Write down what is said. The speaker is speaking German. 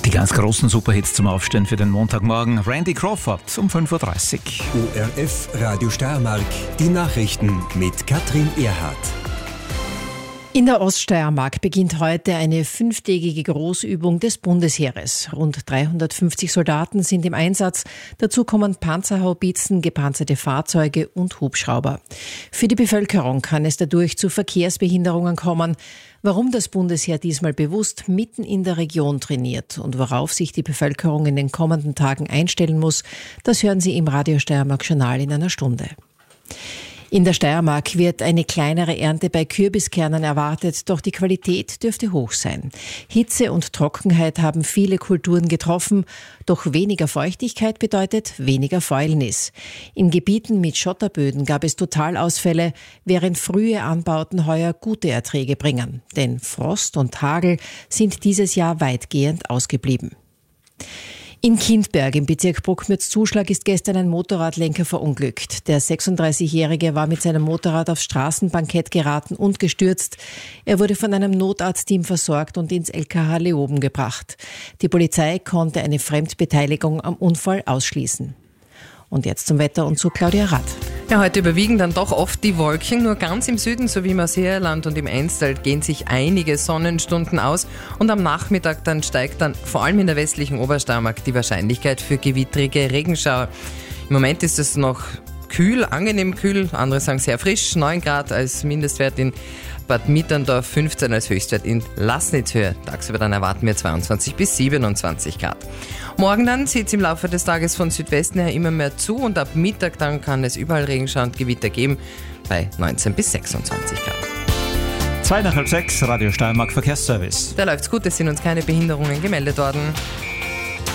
Die ganz großen Superhits zum Aufstehen für den Montagmorgen. Randy Crawford um 5.30 Uhr. ORF Radio Steiermark, die Nachrichten mit Katrin Erhardt. In der Oststeiermark beginnt heute eine 5-tägige Großübung des Bundesheeres. Rund 350 Soldaten sind im Einsatz. Dazu kommen Panzerhaubitzen, gepanzerte Fahrzeuge und Hubschrauber. Für die Bevölkerung kann es dadurch zu Verkehrsbehinderungen kommen. Warum das Bundesheer diesmal bewusst mitten in der Region trainiert und worauf sich die Bevölkerung in den kommenden Tagen einstellen muss, das hören Sie im Radio Steiermark Journal in einer Stunde. In der Steiermark wird eine kleinere Ernte bei Kürbiskernen erwartet, doch die Qualität dürfte hoch sein. Hitze und Trockenheit haben viele Kulturen getroffen, doch weniger Feuchtigkeit bedeutet weniger Fäulnis. In Gebieten mit Schotterböden gab es Totalausfälle, während frühe Anbauten heuer gute Erträge bringen. Denn Frost und Hagel sind dieses Jahr weitgehend ausgeblieben. In Kindberg im Bezirk Bruckmütz-Zuschlag ist gestern ein Motorradlenker verunglückt. Der 36-Jährige war mit seinem Motorrad aufs Straßenbankett geraten und gestürzt. Er wurde von einem Notarztteam versorgt und ins LKH Leoben gebracht. Die Polizei konnte eine Fremdbeteiligung am Unfall ausschließen. Und jetzt zum Wetter und zu Claudia Rath. Ja, heute überwiegen dann doch oft die Wolken. Nur ganz im Süden sowie im Marseilland und im Enstal gehen sich einige Sonnenstunden aus. Und am Nachmittag dann steigt dann vor allem in der westlichen Obersteiermark die Wahrscheinlichkeit für gewittrige Regenschauer. Im Moment ist es noch kühl, angenehm kühl. Andere sagen sehr frisch. 9 Grad als Mindestwert in Bad Mitterndorf, 15 als Höchstwert in Laßnitzhöhe. Tagsüber dann erwarten wir 22 bis 27 Grad. Morgen dann zieht es im Laufe des Tages von Südwesten her immer mehr zu und ab Mittag dann kann es überall Regenschauer und Gewitter geben bei 19 bis 26 Grad. 2 nach halb 6, Radio Steiermark Verkehrsservice. Da läuft's gut, es sind uns keine Behinderungen gemeldet worden.